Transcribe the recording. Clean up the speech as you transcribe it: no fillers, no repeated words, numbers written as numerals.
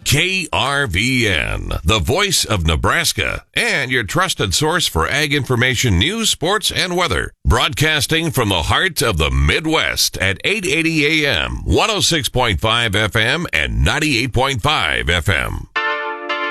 KRVN, the voice of Nebraska, and your trusted source for ag information, news, sports, and weather. Broadcasting from the heart of the Midwest at 880 AM, 106.5 FM, and 98.5 FM.